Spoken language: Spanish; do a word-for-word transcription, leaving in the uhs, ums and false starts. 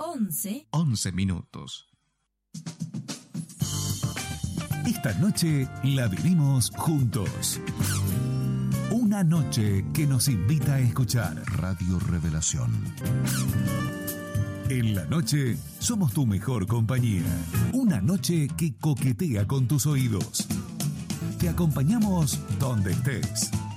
once. once minutos. Esta noche la vivimos juntos. Una noche que nos invita a escuchar Radio Revelación. En la noche somos tu mejor compañía. Una noche que coquetea con tus oídos. Te acompañamos donde estés.